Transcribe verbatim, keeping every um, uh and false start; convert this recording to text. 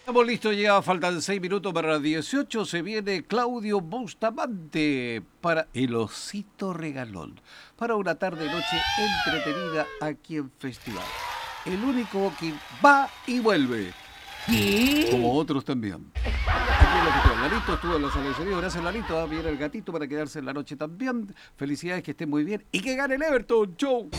Estamos listos, ya faltan seis minutos para las dieciocho. Se viene Claudio Bustamante para El Osito Regalón, para una tarde-noche entretenida aquí en Festival. El único que va y vuelve, ¿Qué? como otros también. Aquí en la cuestión. Lalito estuvo en la sala de sonido. Gracias, Lalito. Va a venir el gatito para quedarse en la noche también. Felicidades, que estén muy bien y que gane el Everton. ¡Chau!